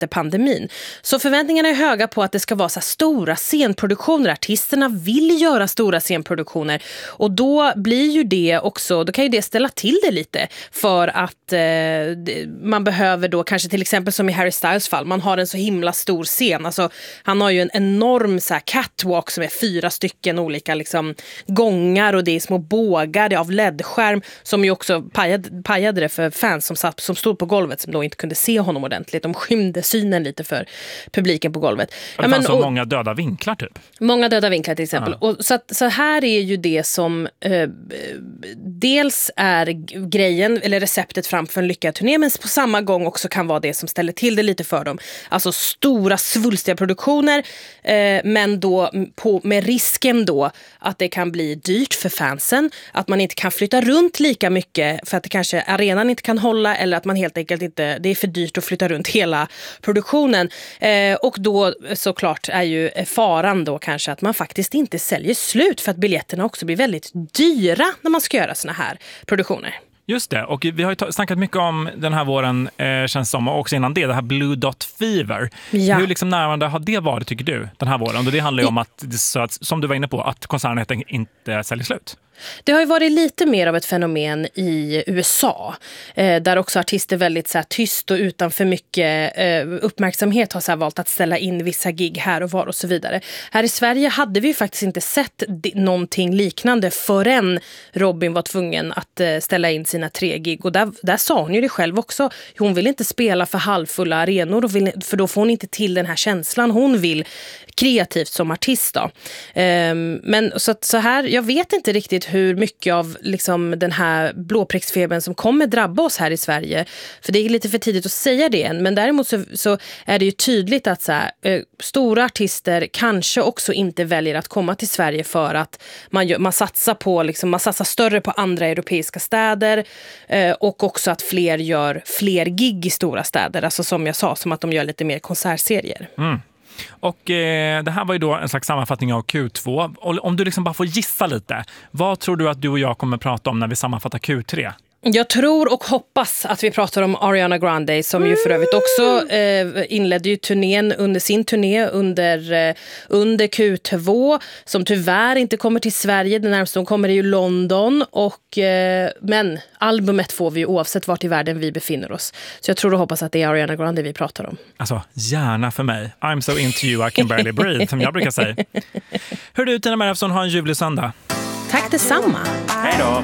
efter pandemin. Så förväntningarna är höga på att det ska vara så här stora scenproduktioner. Artisterna vill göra stora scenproduktioner och då blir ju det också, då kan ju det ställa till det lite för att man behöver då kanske till exempel som i Harry Styles fall, man har en så himla stor scen. Alltså, han har ju en enorm så här catwalk som är 4 stycken olika liksom gångar och det är små bågar, det är av LED-skärm som ju också pajade det för fans som stod på golvet som då inte kunde se honom ordentligt. De skymde synen lite för publiken på golvet. Det fanns så många döda vinklar typ. Många döda vinklar till exempel. Och så här är ju det som dels är grejen eller receptet framför en lyckad turné, men på samma gång också kan vara det som ställer till det lite för dem. Alltså stora svulstiga produktioner men då med risken då att det kan bli dyrt för fansen, att man inte kan flytta runt lika mycket för att det kanske arenan inte kan hålla eller att man helt enkelt inte, det är för dyrt att flytta runt hela produktionen. Och då såklart är ju faran då kanske att man faktiskt inte säljer slut för att biljetterna också blir väldigt dyra när man ska göra såna här produktioner. Just det, och vi har ju snackat mycket om den här våren känns som, och också innan det här Blue Dot Fever. Ja. Hur liksom närmande har det varit tycker du den här våren? Och det handlar ju om att, som du var inne på, att konserterna inte säljer slut. Det har ju varit lite mer av ett fenomen i USA där också artister väldigt så här, tyst och utan för mycket uppmärksamhet har så här, valt att ställa in vissa gig här och var och så vidare. Här i Sverige hade vi ju faktiskt inte sett någonting liknande förrän Robin var tvungen att ställa in sina 3 gig och där sa hon ju det själv också. Hon vill inte spela för halvfulla arenor för då får hon inte till den här känslan hon vill kreativt som artist då. Men så här, jag vet inte riktigt hur mycket av liksom, den här blåpricksfebern som kommer drabba oss här i Sverige. För det är lite för tidigt att säga det än. Men däremot så är det ju tydligt att så här, stora artister kanske också inte väljer att komma till Sverige för att man satsar på liksom, man satsar större på andra europeiska städer och också att fler gör fler gig i stora städer. Alltså som jag sa, som att de gör lite mer konsertserier. Mm. Och det här var ju då en slags sammanfattning av Q2. Om du liksom bara får gissa lite, vad tror du att du och jag kommer prata om när vi sammanfattar Q3? Jag tror och hoppas att vi pratar om Ariana Grande som ju för övrigt också inledde ju turnén under sin turné under Q2 som tyvärr inte kommer till Sverige. Det närmaste de kommer är ju London men albumet får vi ju oavsett vart i världen vi befinner oss. Så jag tror och hoppas att det är Ariana Grande vi pratar om. Alltså, gärna för mig. I'm so into you I can barely breathe, som jag brukar säga. Hör du, Tina Märefsson, ha en ljuvlig söndag. Tack detsamma. Hej då!